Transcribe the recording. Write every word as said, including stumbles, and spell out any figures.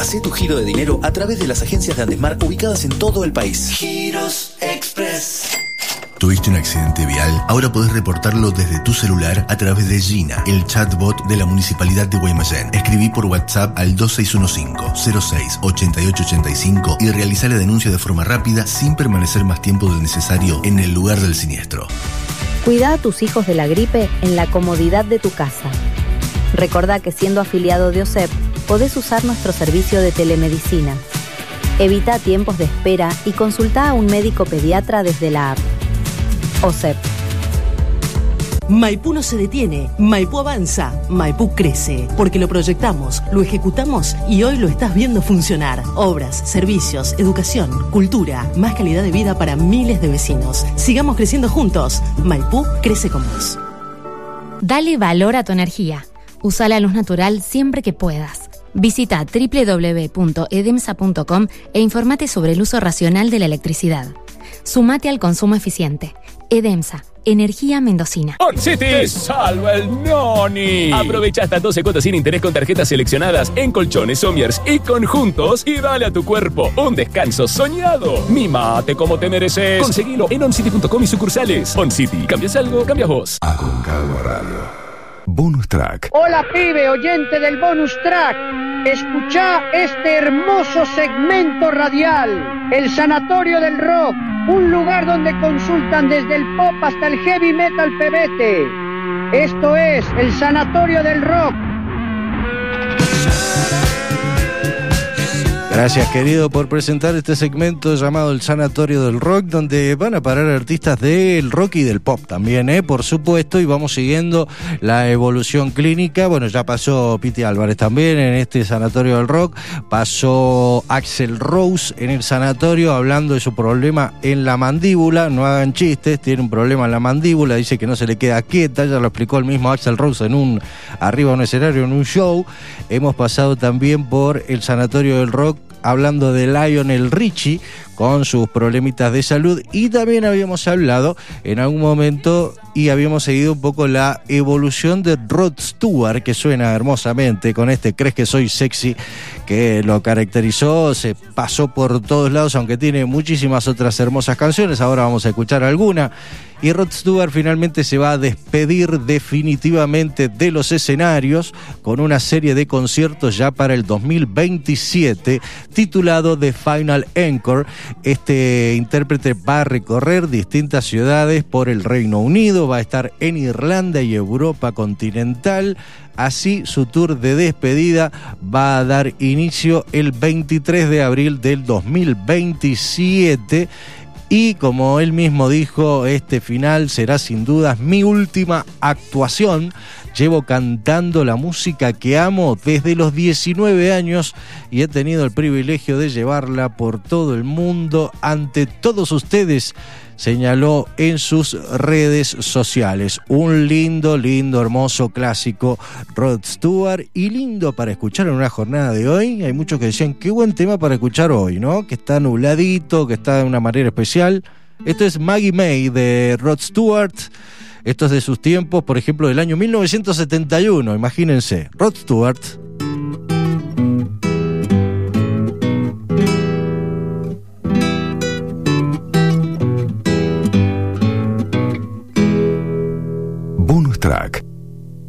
Hacé tu giro de dinero a través de las agencias de Andesmar ubicadas en todo el país. Giros Express. ¿Tuviste un accidente vial? Ahora podés reportarlo desde tu celular a través de Gina, el chatbot de la Municipalidad de Guaymallén. Escribí por WhatsApp al dos seis uno cinco, cero seis, ocho ocho ocho cinco y realizá la denuncia de forma rápida sin permanecer más tiempo del necesario en el lugar del siniestro. Cuida a tus hijos de la gripe en la comodidad de tu casa. Recordá que siendo afiliado de O S E P, podés usar nuestro servicio de telemedicina. Evita tiempos de espera y consultá a un médico pediatra desde la app. O S E P. Maipú no se detiene, Maipú avanza, Maipú crece, porque lo proyectamos, lo ejecutamos y hoy lo estás viendo funcionar. Obras, servicios, educación, cultura, más calidad de vida para miles de vecinos. Sigamos creciendo juntos. Maipú crece con vos. Dale valor a tu energía. Usa la luz natural siempre que puedas. Visita doble u doble u doble u punto edemsa punto com e informate sobre el uso racional de la electricidad. Sumate al consumo eficiente. Edemsa, energía mendocina. OnCity, salva el noni. Aprovecha hasta doce cuotas sin interés con tarjetas seleccionadas en colchones, sommiers y conjuntos y dale a tu cuerpo un descanso soñado. Mimate como te mereces. Conseguilo en oncity punto com y sucursales. OnCity, ¿cambias algo? Cambias vos. Aconcagua Radio. Bonus Track. Hola pibe, oyente del Bonus Track. Escuchá este hermoso segmento radial. El Sanatorio del Rock. Un lugar donde consultan desde el pop hasta el heavy metal pebete. Esto es el Sanatorio del Rock. Gracias, querido, por presentar este segmento llamado El Sanatorio del Rock, donde van a parar artistas del rock y del pop también, ¿eh? Por supuesto, y vamos siguiendo la evolución clínica. Bueno, ya pasó Piti Álvarez también en este Sanatorio del Rock, pasó Axl Rose en el sanatorio hablando de su problema en la mandíbula. No hagan chistes, tiene un problema en la mandíbula, dice que no se le queda quieta, ya lo explicó el mismo Axl Rose en un arriba de un escenario, en un show. Hemos pasado también por el Sanatorio del Rock hablando de Lionel Richie con sus problemitas de salud, y también habíamos hablado en algún momento y habíamos seguido un poco la evolución de Rod Stewart, que suena hermosamente con este Crees que soy sexy, que lo caracterizó, se pasó por todos lados, aunque tiene muchísimas otras hermosas canciones. Ahora vamos a escuchar alguna. Y Rod Stewart finalmente se va a despedir definitivamente de los escenarios con una serie de conciertos ya para el dos mil veintisiete titulado The Final Encore. Este intérprete va a recorrer distintas ciudades por el Reino Unido, va a estar en Irlanda y Europa continental. Así, su tour de despedida va a dar inicio el veintitrés de abril del dos mil veintisiete. Y como él mismo dijo, este final será sin dudas mi última actuación. Llevo cantando la música que amo desde los diecinueve años y he tenido el privilegio de llevarla por todo el mundo ante todos ustedes, señaló en sus redes sociales. Un lindo, lindo, hermoso clásico, Rod Stewart, y lindo para escuchar en una jornada de hoy. Hay muchos que decían, qué buen tema para escuchar hoy, ¿no? Que está nubladito, que está de una manera especial. Esto es Maggie May de Rod Stewart. Esto es de sus tiempos, por ejemplo, del año mil novecientos setenta y uno, imagínense. Rod Stewart.